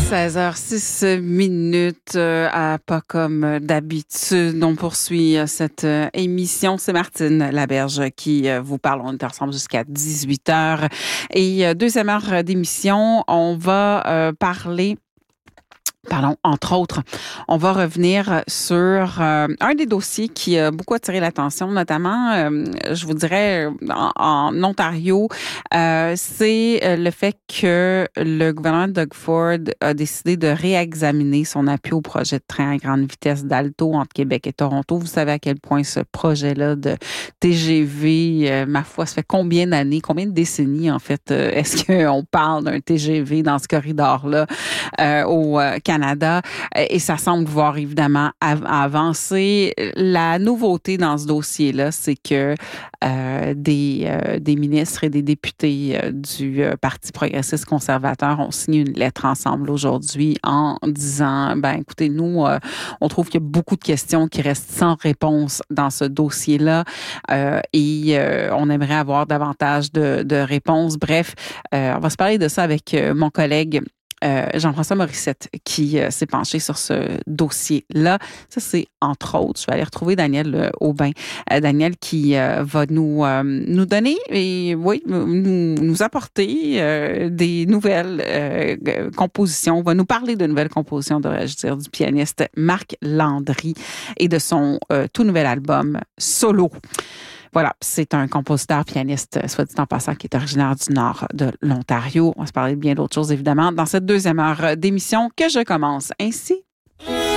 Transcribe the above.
16h06 pas comme d'habitude. On poursuit cette émission. C'est Martine Laberge qui vous parle. On est ensemble jusqu'à 18h. Et deuxième heure d'émission, on va parler... entre autres, on va revenir sur un des dossiers qui a beaucoup attiré l'attention, notamment, je vous dirais, en Ontario, c'est le fait que le gouvernement de Doug Ford a décidé de réexaminer son appui au projet de train à grande vitesse d'Alto entre Québec et Toronto. Vous savez à quel point ce projet-là de TGV, ma foi, ça fait combien d'années, combien de décennies, en fait, est-ce qu'on parle d'un TGV dans ce corridor-là au Canada, et ça semble pouvoir évidemment avancer. La nouveauté dans ce dossier-là, c'est que des ministres et des députés du Parti progressiste conservateur ont signé une lettre ensemble aujourd'hui en disant, écoutez, nous, on trouve qu'il y a beaucoup de questions qui restent sans réponse dans ce dossier-là, et on aimerait avoir davantage de réponses. Bref, on va se parler de ça avec mon collègue Jean-François Morissette qui s'est penché sur ce dossier-là. Ça, c'est entre autres, je vais aller retrouver Daniel Aubin. Daniel qui va nous donner et nous apporter des nouvelles compositions. Va nous parler de nouvelles compositions, devrais-je dire, du pianiste Marc Landry et de son tout nouvel album Solo. Voilà, c'est un compositeur, pianiste, soit dit en passant, qui est originaire du nord de l'Ontario. On va se parler de bien d'autres choses, évidemment, dans cette deuxième heure d'émission que je commence ainsi.